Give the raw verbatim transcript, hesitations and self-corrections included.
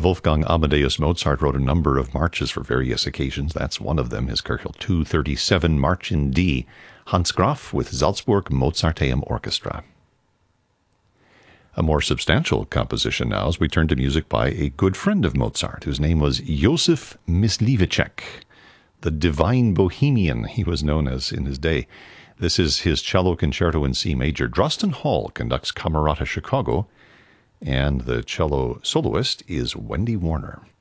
Wolfgang Amadeus Mozart wrote a number of marches for various occasions. That's one of them, his Köchel two thirty-seven March in D. Hans Graf with Salzburg Mozarteum Orchestra. A more substantial composition now as we turn to music by a good friend of Mozart, whose name was Josef Mysliveček, the Divine Bohemian he was known as in his day. This is his cello concerto in C major. Drosten Hall conducts Camerata Chicago, and the cello soloist is Wendy Warner.